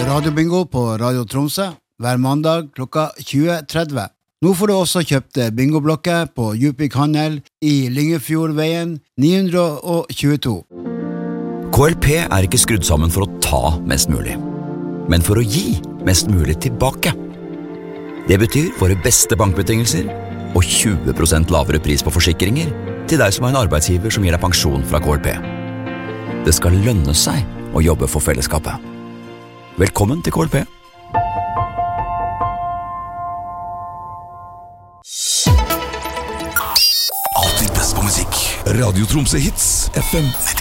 radiobingo på Radio Tromsø hver mandag klokka 20:30. Nå får du også kjøpt bingoblokker på Djupvik Handel i Lyngefjordveien 922. KLP er ikke skrudd sammen for å ta mest mulig, men for å gi mest mulig tilbake. Det betyr våre beste bankbetingelser og 20% lavere pris på forsikringer til deg som har en arbeidsgiver som gir deg pensjon fra KLP. Det skal lønne seg å jobbe for fellesskapet. Velkommen til KLP. Alltid best på musikk. Radio Tromsø Hits FM